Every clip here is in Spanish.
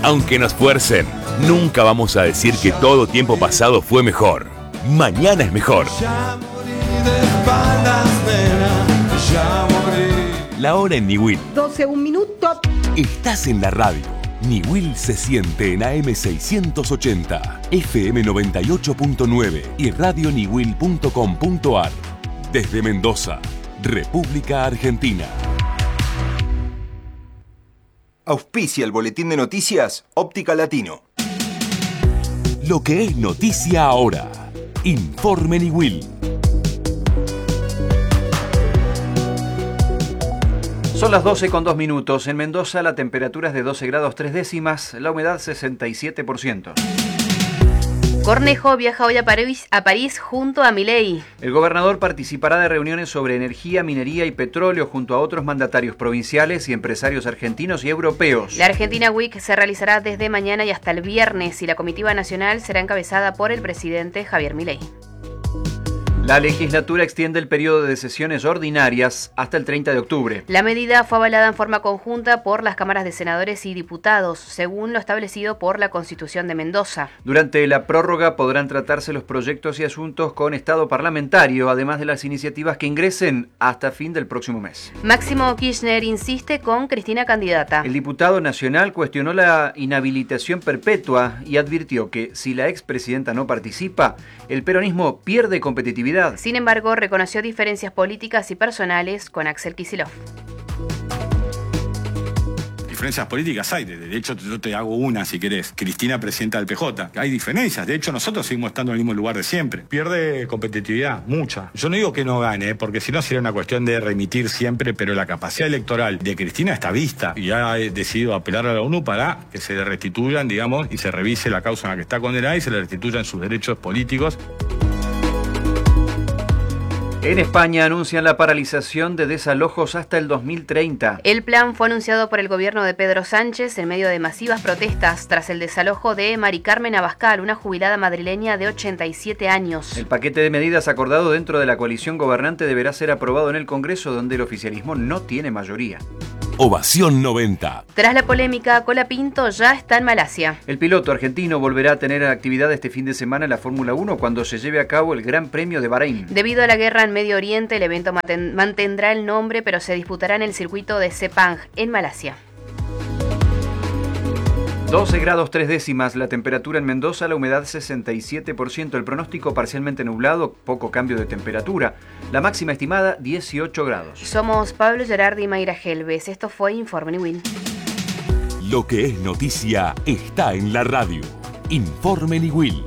Aunque nos fuercen, nunca vamos a decir que todo tiempo pasado fue mejor. Mañana es mejor. La hora en Niwil. 12, un minuto. Estás en la radio. Niwil se siente en AM 680, FM 98.9 y radioniwil.com.ar. Desde Mendoza, República Argentina. Auspicia el boletín de noticias Óptica Latino. Lo que es noticia ahora. Informe Niwil. Son las 12:02. En Mendoza la temperatura es de 12 grados 3 décimas, la humedad 67%. Cornejo viaja hoy a París junto a Milei. El gobernador participará de reuniones sobre energía, minería y petróleo junto a otros mandatarios provinciales y empresarios argentinos y europeos. La Argentina Week se realizará desde mañana y hasta el viernes y la comitiva nacional será encabezada por el presidente Javier Milei. La legislatura extiende el periodo de sesiones ordinarias hasta el 30 de octubre. La medida fue avalada en forma conjunta por las cámaras de senadores y diputados, según lo establecido por la Constitución de Mendoza. Durante la prórroga podrán tratarse los proyectos y asuntos con estado parlamentario, además de las iniciativas que ingresen hasta fin del próximo mes. Máximo Kirchner insiste con Cristina candidata. El diputado nacional cuestionó la inhabilitación perpetua y advirtió que si la expresidenta no participa, el peronismo pierde competitividad. Sin embargo, reconoció diferencias políticas y personales con Axel Kicillof. Diferencias políticas hay, de hecho yo te hago una si querés. Cristina, presidenta del PJ. Hay diferencias, de hecho nosotros seguimos estando en el mismo lugar de siempre. Pierde competitividad, mucha. Yo no digo que no gane, porque si no sería una cuestión de remitir siempre, pero la capacidad electoral de Cristina está vista y ha decidido apelar a la ONU para que se le restituyan, digamos, y se revise la causa en la que está condenada y se le restituyan sus derechos políticos. En España anuncian la paralización de desalojos hasta el 2030. El plan fue anunciado por el gobierno de Pedro Sánchez en medio de masivas protestas tras el desalojo de Mari Carmen Abascal, una jubilada madrileña de 87 años. El paquete de medidas acordado dentro de la coalición gobernante deberá ser aprobado en el Congreso, donde el oficialismo no tiene mayoría. Ovación 90. Tras la polémica, Colapinto ya está en Malasia. El piloto argentino volverá a tener actividad este fin de semana en la Fórmula 1 cuando se lleve a cabo el Gran Premio de Bahrein. Debido a la guerra en Medio Oriente, el evento mantendrá el nombre, pero se disputará en el circuito de Sepang, en Malasia. 12 grados 3 décimas, la temperatura en Mendoza, la humedad 67%, el pronóstico parcialmente nublado, poco cambio de temperatura, la máxima estimada 18 grados. Somos Pablo Gerardi y Mayra Gelbes, esto fue Informe Niwil. Lo que es noticia está en la radio. Informe Niwil.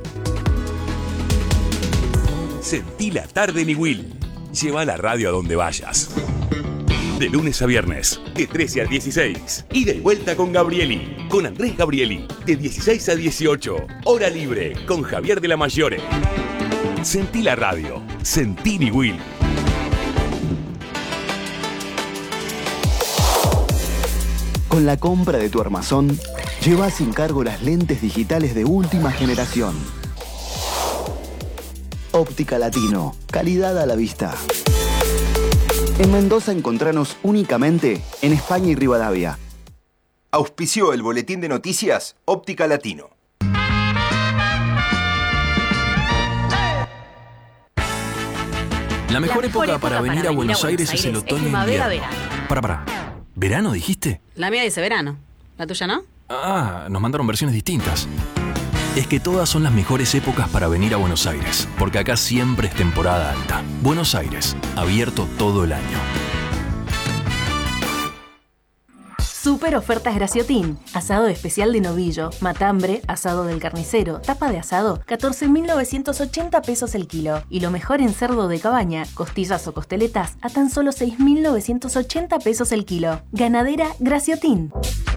Sentí la tarde Niwil. Lleva la radio a donde vayas. De lunes a viernes, de 13 a 16. Y de vuelta con Gabrieli, con Andrés Gabrieli, de 16 a 18. Hora libre, con Javier de la Mayore. Sentí la radio, sentí Niwil. Con la compra de tu armazón, lleva sin cargo las lentes digitales de última generación. Óptica Latino, calidad a la vista. En Mendoza encontranos únicamente en España y Rivadavia. Auspició el boletín de noticias Óptica Latino. La mejor época para venir a Buenos Aires es el otoño e invierno. Para. ¿Verano dijiste? La mía dice verano. ¿La tuya no? Ah, nos mandaron versiones distintas. Es que todas son las mejores épocas para venir a Buenos Aires, porque acá siempre es temporada alta. Buenos Aires, abierto todo el año. Super ofertas Graciotín. Asado especial de novillo, matambre, asado del carnicero, tapa de asado, 14.980 pesos el kilo. Y lo mejor en cerdo de cabaña, costillas o costeletas, a tan solo 6.980 pesos el kilo. Ganadera Graciotín.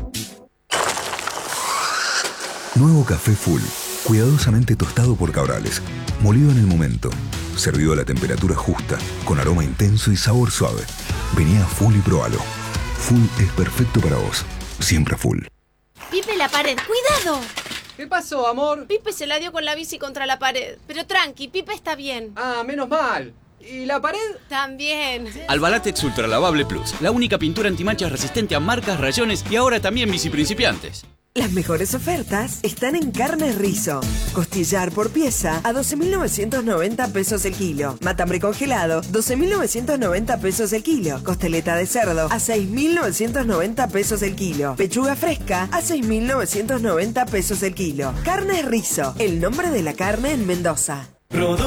Nuevo café Full, cuidadosamente tostado por Cabrales, molido en el momento, servido a la temperatura justa, con aroma intenso y sabor suave. Vení a Full y probalo. Full es perfecto para vos, siempre Full. Pipe, la pared, ¡cuidado! ¿Qué pasó, amor? Pipe se la dio con la bici contra la pared, pero tranqui, Pipe está bien. Ah, menos mal. ¿Y la pared? También. Albalatex Ultra Lavable Plus, la única pintura antimanchas resistente a marcas, rayones y ahora también biciprincipiantes. Las mejores ofertas están en Carnes Rizo. Costillar por pieza a 12.990 pesos el kilo. Matambre congelado, 12.990 pesos el kilo. Costeleta de cerdo a 6.990 pesos el kilo. Pechuga fresca a 6.990 pesos el kilo. Carnes Rizo, el nombre de la carne en Mendoza.